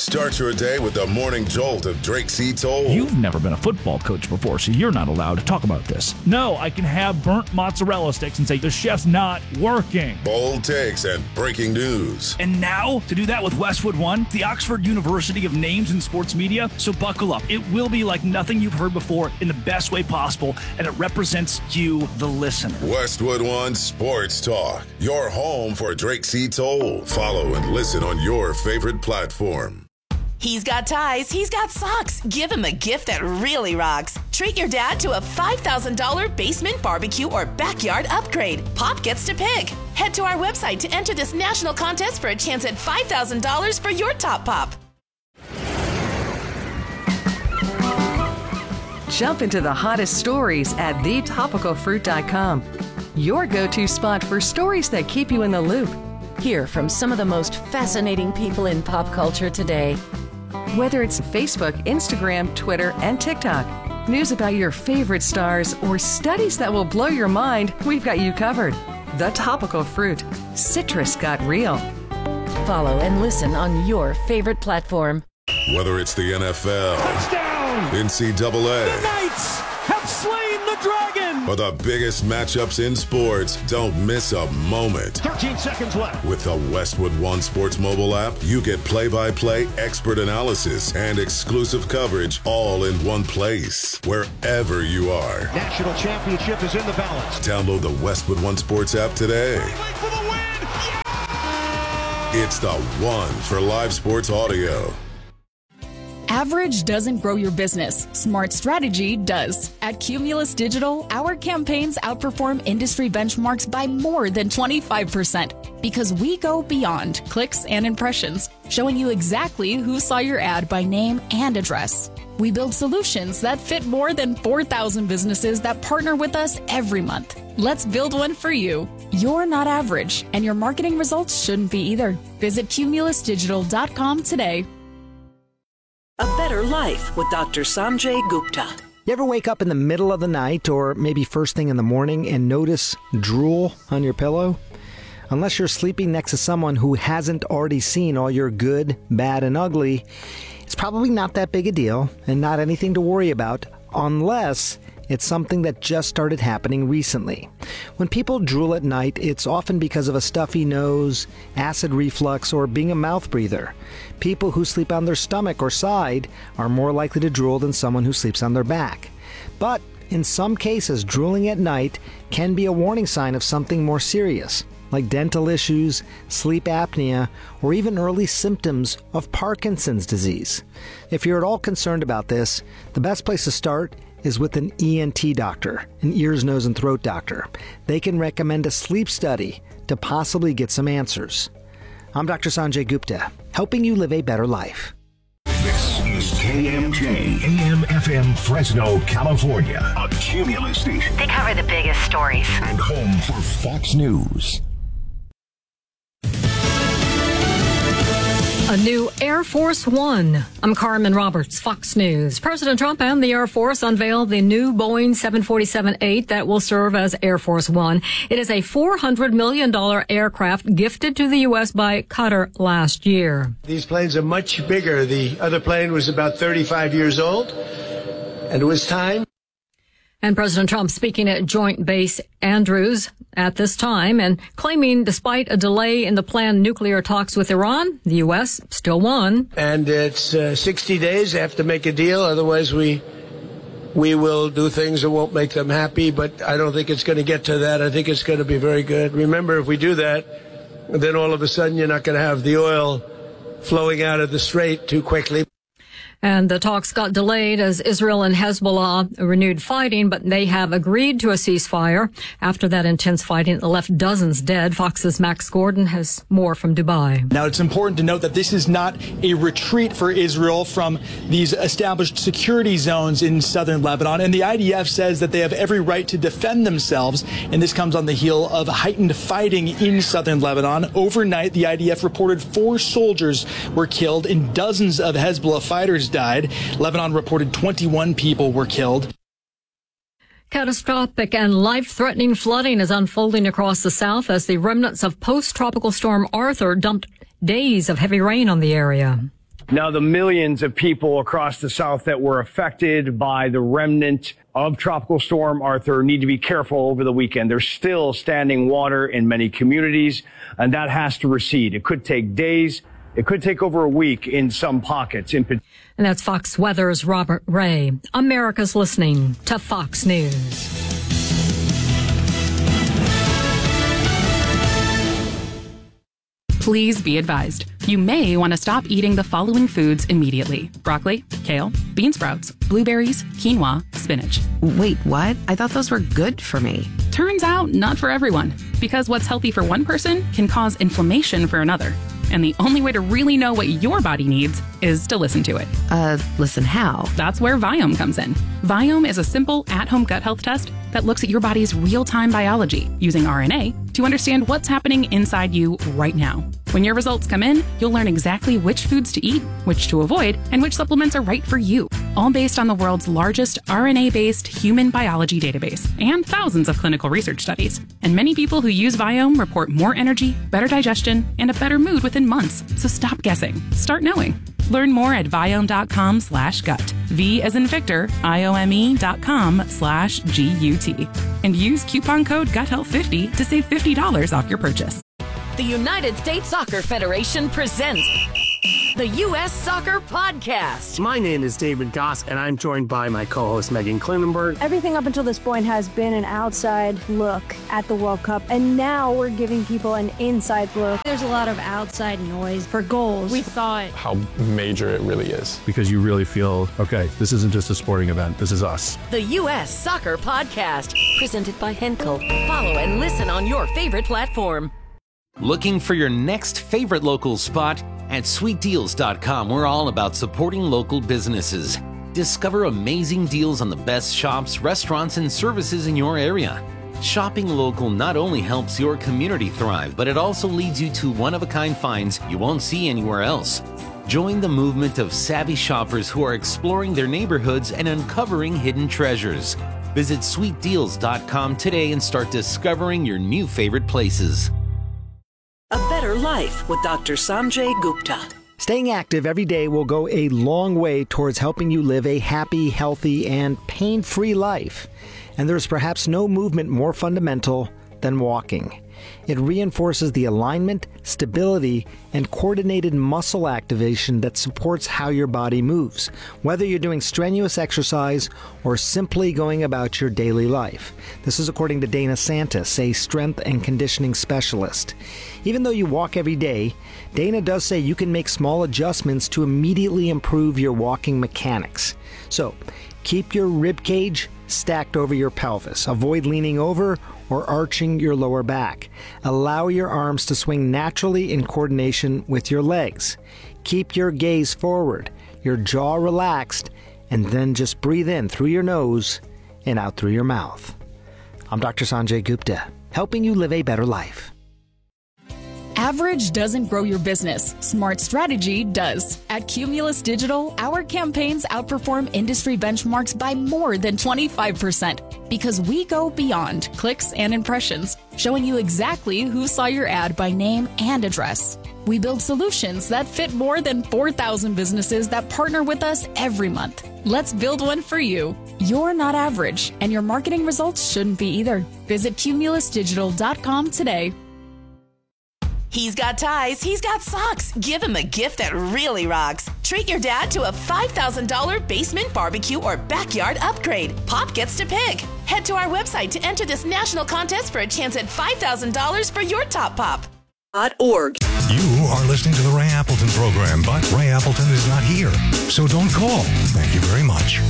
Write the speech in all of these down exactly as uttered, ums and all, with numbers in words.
Start your day with the morning jolt of Drake C. Toll. You've never been a football coach before, so you're not allowed to talk about this. No, I can have burnt mozzarella sticks and say the chef's not working. Bold takes and breaking news. And now, to do that with Westwood One, the Oxford University of names in sports media. So buckle up. It will be like nothing you've heard before in the best way possible, and it represents you, the listener. Westwood One Sports Talk, your home for Drake C. Toll. Follow and listen on your favorite platform. He's got ties, he's got socks. Give him a gift that really rocks. Treat your dad to a five thousand dollars basement barbecue or backyard upgrade. Pop gets to pick. Head to our website to enter this national contest for a chance at five thousand dollars for your top pop. Jump into the hottest stories at the topical fruit dot com. Your go-to spot for stories that keep you in the loop. Hear from some of the most fascinating people in pop culture today. Whether it's Facebook, Instagram, Twitter, and TikTok, news about your favorite stars, or studies that will blow your mind, we've got you covered. The Topical Fruit. Citrus got real. Follow and listen on your favorite platform. Whether it's the N F L, touchdown, N C double A, the Knights have slain the dragon, or the biggest matchups in sports, don't miss a moment. thirteen seconds left. With the Westwood One Sports mobile app, you get play-by-play expert analysis and exclusive coverage all in one place, wherever you are. National championship is in the balance. Download the Westwood One Sports app today. For the win. Yeah! It's the one for live sports audio. Average doesn't grow your business. Smart strategy does. At Cumulus Digital, our campaigns outperform industry benchmarks by more than twenty-five percent because we go beyond clicks and impressions, showing you exactly who saw your ad by name and address. We build solutions that fit more than four thousand businesses that partner with us every month. Let's build one for you. You're not average, and your marketing results shouldn't be either. Visit cumulus digital dot com today. A Better Life with Doctor Sanjay Gupta. You ever wake up in the middle of the night or maybe first thing in the morning and notice drool on your pillow? Unless you're sleeping next to someone who hasn't already seen all your good, bad, and ugly, it's probably not that big a deal and not anything to worry about unless it's something that just started happening recently. When people drool at night, it's often because of a stuffy nose, acid reflux, or being a mouth breather. People who sleep on their stomach or side are more likely to drool than someone who sleeps on their back. But in some cases, drooling at night can be a warning sign of something more serious, like dental issues, sleep apnea, or even early symptoms of Parkinson's disease. If you're at all concerned about this, the best place to start is with an E N T doctor, an ears, nose, and throat doctor. They can recommend a sleep study to possibly get some answers. I'm Doctor Sanjay Gupta, helping you live a better life. This is K M J, A M F M Fresno, California, a Cumulus station. They cover the biggest stories. And home for Fox News. A new Air Force One. I'm Carmen Roberts, Fox News. President Trump and the Air Force unveiled the new Boeing seven forty-seven eight that will serve as Air Force One. It is a four hundred million dollars aircraft gifted to the U S by Qatar last year. These planes are much bigger. The other plane was about thirty-five years old, and it was time. And President Trump speaking at Joint Base Andrews at this time and claiming despite a delay in the planned nuclear talks with Iran, the U S still won. And it's uh, sixty days. They have to make a deal. Otherwise, we we will do things that won't make them happy. But I don't think it's going to get to that. I think it's going to be very good. Remember, if we do that, then all of a sudden you're not going to have the oil flowing out of the strait too quickly. And the talks got delayed as Israel and Hezbollah renewed fighting, but they have agreed to a ceasefire. After that intense fighting, it left dozens dead. Fox's Max Gordon has more from Dubai. Now, it's important to note that this is not a retreat for Israel from these established security zones in southern Lebanon. And the I D F says that they have every right to defend themselves. And this comes on the heel of heightened fighting in southern Lebanon. Overnight, the I D F reported four soldiers were killed and dozens of Hezbollah fighters died. Lebanon reported twenty-one people were killed. Catastrophic and life-threatening flooding is unfolding across the south as the remnants of post-tropical storm Arthur dumped days of heavy rain on the area. Now, the millions of people across the South that were affected by the remnant of Tropical Storm Arthur need to be careful over the weekend. There's still standing water in many communities, and that has to recede. It could take days. It could take over a week in some pockets. In and that's Fox Weather's Robert Ray. America's listening to Fox News. Please be advised, you may want to stop eating the following foods immediately. Broccoli, kale, bean sprouts, blueberries, quinoa, spinach. Wait, what? I thought those were good for me. Turns out, not for everyone. Because what's healthy for one person can cause inflammation for another. And the only way to really know what your body needs is to listen to it. Uh, listen how? That's where Viome comes in. Viome is a simple at-home gut health test that looks at your body's real-time biology using R N A to understand what's happening inside you right now. When your results come in, you'll learn exactly which foods to eat, which to avoid, and which supplements are right for you. All based on the world's largest R N A-based human biology database and thousands of clinical research studies. And many people who use Viome report more energy, better digestion, and a better mood within months. So stop guessing. Start knowing. Learn more at Viome.com slash gut. V as in Victor, I-O-M-E dot com slash G U T. And use coupon code gut health fifty to save fifty dollars off your purchase. The United States Soccer Federation presents the U S Soccer Podcast. My name is David Goss, and I'm joined by my co-host Megan Klinenberg. Everything up until this point has been an outside look at the World Cup, and now we're giving people an inside look. There's a lot of outside noise for goals. We thought how major it really is, because you really feel, okay, this isn't just a sporting event, this is us. The U S Soccer Podcast, presented by Henkel. Follow and listen on your favorite platform. Looking for your next favorite local spot? At sweet deals dot com, we're all about supporting local businesses. Discover amazing deals on the best shops, restaurants, and services in your area. Shopping local not only helps your community thrive, but it also leads you to one-of-a-kind finds you won't see anywhere else. Join the movement of savvy shoppers who are exploring their neighborhoods and uncovering hidden treasures. Visit sweet deals dot com today and start discovering your new favorite places. A Better Life with Doctor Sanjay Gupta. Staying active every day will go a long way towards helping you live a happy, healthy, and pain-free life. And there's perhaps no movement more fundamental than walking. It reinforces the alignment, stability, and coordinated muscle activation that supports how your body moves, whether you're doing strenuous exercise or simply going about your daily life. This is according to Dana Santis, a strength and conditioning specialist. Even though you walk every day, Dana does say you can make small adjustments to immediately improve your walking mechanics. So, keep your rib cage stacked over your pelvis. Avoid leaning over or arching your lower back. Allow your arms to swing naturally in coordination with your legs. Keep your gaze forward, your jaw relaxed, and then just breathe in through your nose and out through your mouth. I'm Doctor Sanjay Gupta, helping you live a better life. Average doesn't grow your business. Smart strategy does. At Cumulus Digital, our campaigns outperform industry benchmarks by more than twenty-five percent because we go beyond clicks and impressions, showing you exactly who saw your ad by name and address. We build solutions that fit more than four thousand businesses that partner with us every month. Let's build one for you. You're not average, and your marketing results shouldn't be either. Visit cumulus digital dot com today. He's got ties, he's got socks. Give him a gift that really rocks. Treat your dad to a five thousand dollars basement barbecue or backyard upgrade. Pop gets to pick. Head to our website to enter this national contest for a chance at five thousand dollars for your top pop. .org. You are listening to the Ray Appleton program, but Ray Appleton is not here, so don't call. Thank you very much.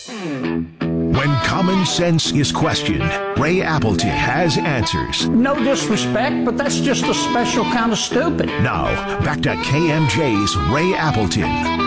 When common sense is questioned, Ray Appleton has answers. No disrespect, but that's just a special kind of stupid. Now, back to K M J's Ray Appleton.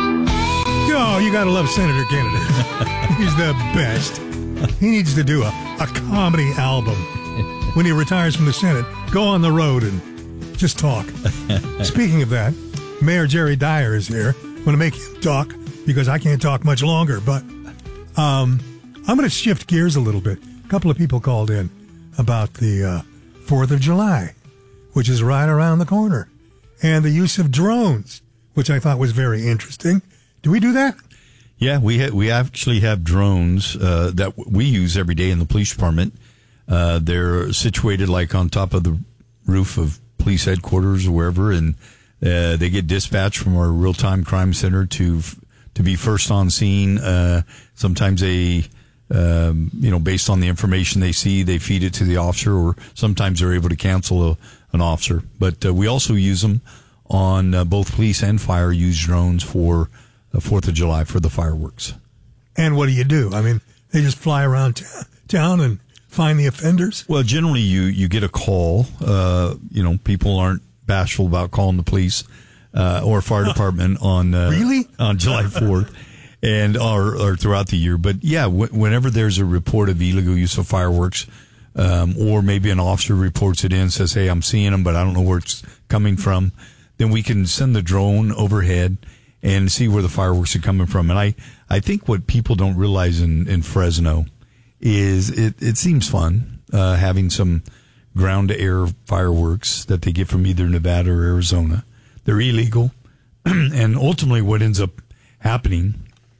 Oh, you gotta love Senator Kennedy. He's the best. He needs to do a, a comedy album. When he retires from the Senate, go on the road and just talk. Speaking of that, Mayor Jerry Dyer is here. I'm going to make him talk because I can't talk much longer, but um, I'm going to shift gears a little bit. A couple of people called in about the uh, fourth of July, which is right around the corner, and the use of drones, which I thought was very interesting. Do we do that? Yeah, we ha- we actually have drones uh, that we use every day in the police department. Uh, they're situated like on top of the roof of police headquarters or wherever, and uh, they get dispatched from our real-time crime center to to be first on scene. Uh, sometimes they, um, you know, based on the information they see, they feed it to the officer, or sometimes they're able to cancel a, an officer. But uh, we also use them on uh, both police and fire use drones for the Fourth of July for the fireworks. And what do you do? I mean, they just fly around t- town and find the offenders? Well, generally you, you get a call. Uh, you know, people aren't bashful about calling the police uh, or fire department on uh, really? on July fourth and or, or throughout the year. But yeah, w- whenever there's a report of illegal use of fireworks, um, or maybe an officer reports it in, says, "Hey, I'm seeing them, but I don't know where it's coming from," then we can send the drone overhead and see where the fireworks are coming from. And I, I think what people don't realize in, in Fresno is it, it seems fun, uh, having some ground to air fireworks that they get from either Nevada or Arizona. They're illegal. And ultimately what ends up happening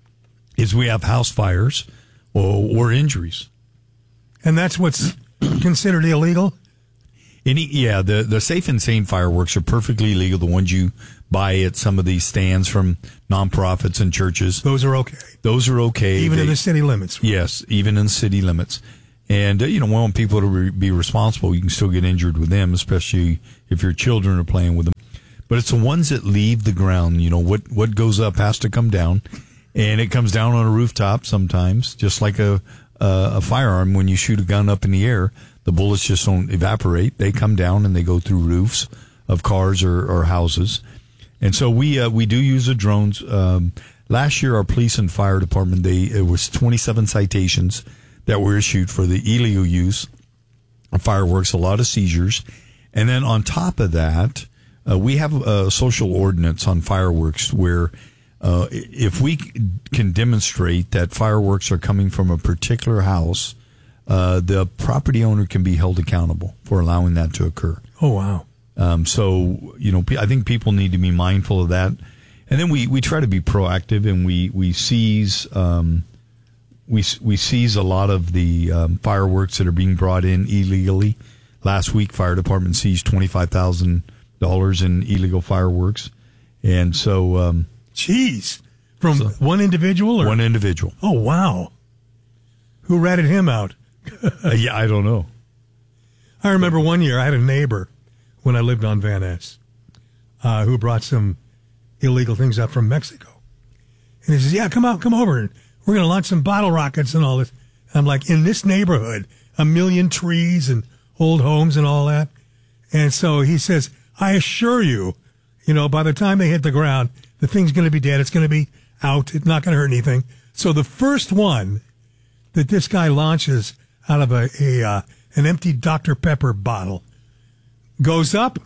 is we have house fires or, or injuries. And that's what's considered illegal? Any, yeah, the, the safe and sane fireworks are perfectly legal. The ones you buy at some of these stands from nonprofits and churches. Those are okay. Those are okay. Even they, in the city limits. Yes, even in city limits. And, uh, you know, we want people to re- be responsible. You can still get injured with them, especially if your children are playing with them. But it's the ones that leave the ground. You know, what, what goes up has to come down. And it comes down on a rooftop sometimes, just like a, a, a firearm. When you shoot a gun up in the air, the bullets just don't evaporate. They come down and they go through roofs of cars or, or houses. And so we uh, we do use the drones. Um, last year, our police and fire department, they it was twenty-seven citations that were issued for the illegal use of fireworks, a lot of seizures. And then on top of that, uh, we have a social ordinance on fireworks where uh, if we can demonstrate that fireworks are coming from a particular house, Uh, the property owner can be held accountable for allowing that to occur. Oh, wow. Um, so, you know, I think people need to be mindful of that. And then we, we try to be proactive, and we, we seize, um, we, we seize a lot of the, um, fireworks that are being brought in illegally. Last week, fire department seized twenty-five thousand dollars in illegal fireworks. And so, um, Jeez. From so, one individual or? One individual. Oh, wow. Who ratted him out? uh, yeah, I don't know. I remember one year I had a neighbor when I lived on Van Ness uh, who brought some illegal things up from Mexico. And he says, yeah, come out, come over, and we're going to launch some bottle rockets and all this. I'm like, in this neighborhood, a million trees and old homes and all that. And so he says, I assure you, you know, by the time they hit the ground, the thing's going to be dead. It's going to be out. It's not going to hurt anything. So the first one that this guy launches out of a, a uh, an empty Doctor Pepper bottle goes up,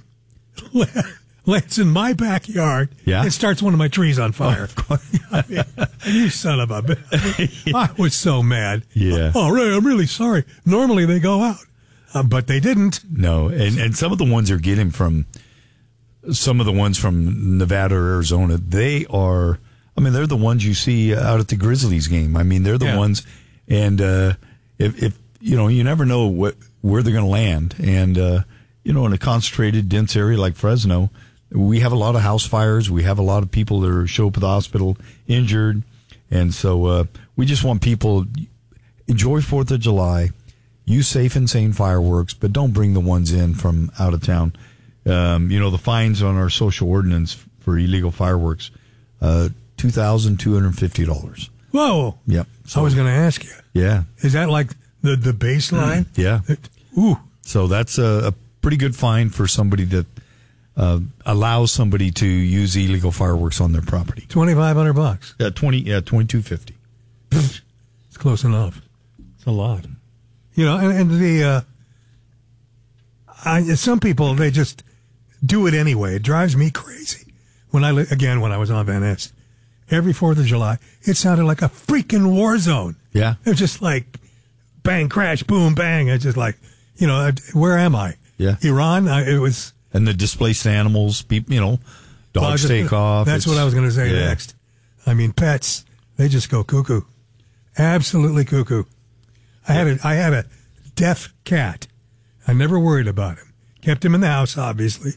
lands in my backyard, yeah. and starts one of my trees on fire. Oh, I mean, you son of a bitch. I was so mad. Yeah. Oh, really? I'm really sorry. Normally they go out, uh, but they didn't. No, and, and some of the ones are getting from, some of the ones from Nevada or Arizona, they are, I mean, they're the ones you see out at the Grizzlies game. I mean, they're the yeah. ones, and uh, if, if, you know, you never know what where they're going to land. And, uh, you know, in a concentrated, dense area like Fresno, we have a lot of house fires. We have a lot of people that are, show up at the hospital injured. And so uh, we just want people, enjoy fourth of July, use safe and sane fireworks, but don't bring the ones in from out of town. Um, you know, the fines on our social ordinance for illegal fireworks, uh, two thousand two hundred fifty dollars. Whoa. Yep. So, I was going to ask you. Yeah. Is that like the, the baseline? Yeah. Ooh. So that's a, a pretty good fine for somebody that uh, allows somebody to use illegal fireworks on their property. twenty-five hundred bucks. Yeah, twenty. Yeah, twenty-two fifty. It's close enough. It's a lot. You know, and, and the uh, I, some people, they just do it anyway. It drives me crazy. When I li- again, when I was on Van Ness, every Fourth of July, it sounded like a freaking war zone. Yeah, it was just like bang, crash, boom, bang. It's just like, you know, where am I? Yeah, Iran. I, it was, and the displaced animals. People, you know, Dogs Well, I was- take off. That's It's- what I was going to say yeah. next. I mean, pets, they just go cuckoo. Absolutely cuckoo. I had a, I had a deaf cat. I never worried about him. Kept him in the house, obviously.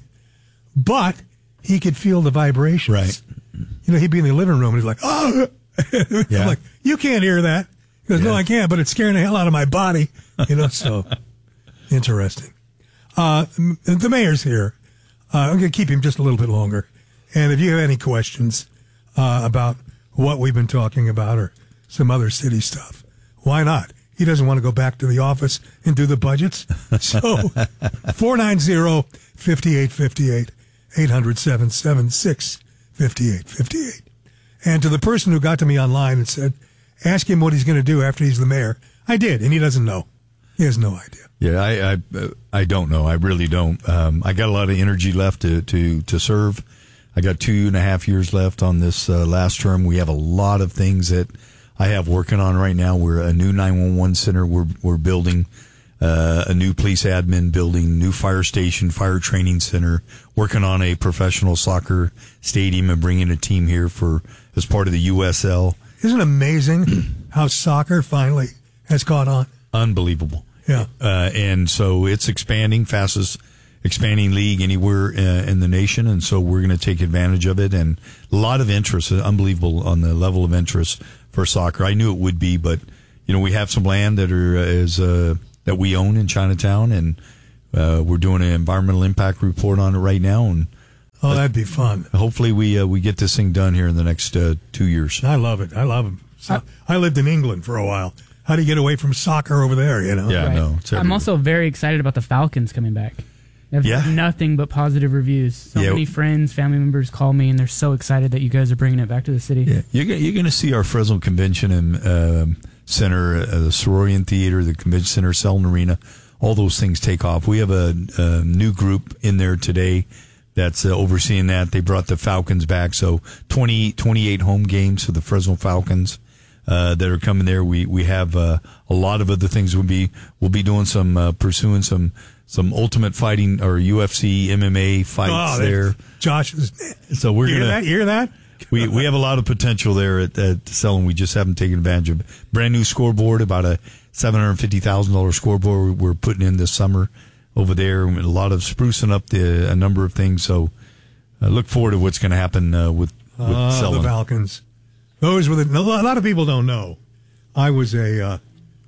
But he could feel the vibrations. Right. You know, he'd be in the living room and he's like, oh, Yeah. I'm like, you can't hear that. He goes, no, Yeah. I can't, but it's scaring the hell out of my body. You know, so interesting. Uh, m- the mayor's here. Uh, I'm going to keep him just a little bit longer. And if you have any questions uh, about what we've been talking about or some other city stuff, why not? He doesn't want to go back to the office and do the budgets. So four nine zero, five eight five eight, eight hundred, seven seven six, five eight five eight. And to the person who got to me online and said, ask him what he's going to do after he's the mayor, I did, and he doesn't know. He has no idea. Yeah, I, I, I don't know. I really don't. Um, I got a lot of energy left to, to, to serve. I got two and a half years left on this uh, last term. We have a lot of things that I have working on right now. We're a new nine one one center. We're, we're building, uh, a new police admin building, new fire station, fire training center, working on a professional soccer stadium and bringing a team here for, as part of the U S L. Isn't it amazing how soccer finally has caught on? Unbelievable. Yeah. Uh, and so it's expanding, fastest expanding league anywhere uh, in the nation. And so we're going to take advantage of it. And a lot of interest, unbelievable on the level of interest for soccer. I knew it would be, but, you know, we have some land that are, uh, is, uh, that we own in Chinatown, and, uh, we're doing an environmental impact report on it right now. And, Oh, that'd be fun. hopefully we, uh, we get this thing done here in the next, uh, two years. I love it. I love it. So, I lived in England for a while. How do you get away from soccer over there, you know? Yeah, no. It's I'm everywhere. also very excited about the Falcons coming back. I've Yeah. heard nothing but positive reviews. So Yeah. many friends, family members call me, and they're so excited that you guys are bringing it back to the city. Yeah, you're, go- you're going to see our Fresno Convention and um Center, uh, the Sororian Theater, the Convention Center, Selden Arena, all those things take off. We have a, a new group in there today that's uh, overseeing that. They brought the Falcons back, so twenty, twenty-eight home games for the Fresno Falcons uh, that are coming there. We we have uh, a lot of other things. We'll be we'll be doing some uh, pursuing some some ultimate fighting or U F C M M A fights Oh, there. Josh is. So we're you gonna hear that? You hear that? we we have a lot of potential there at, at Selden. We just haven't taken advantage of it. Brand new scoreboard, about a seven hundred fifty thousand dollars scoreboard we're putting in this summer over there. A lot of sprucing up the a number of things. So I look forward to what's going to happen uh, with, with Ah, the Selden. Falcons. Those were the, a lot of people don't know. I was a uh,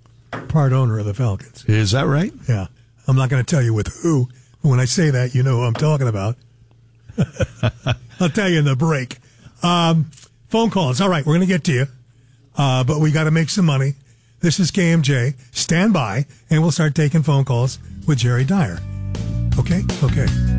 part owner of the Falcons. Is that right? Yeah. I'm not going to tell you with who. But when I say that, you know who I'm talking about. I'll tell you in the break. Um, phone calls. All right, we're going to get to you. Uh, but we got to make some money. This is K M J. Stand by, and we'll start taking phone calls with Jerry Dyer. Okay? Okay.